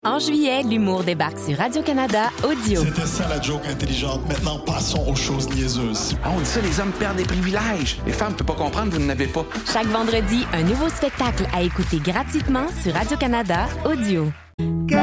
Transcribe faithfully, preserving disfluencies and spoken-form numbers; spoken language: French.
En juillet, l'humour débarque sur Radio-Canada Audio. C'était ça la joke intelligente. Maintenant, passons aux choses niaiseuses. Ah, on dit ça, les hommes perdent des privilèges. Les femmes ne peuvent pas comprendre, vous n'en avez pas. Chaque vendredi, un nouveau spectacle à écouter gratuitement sur Radio-Canada Audio. Que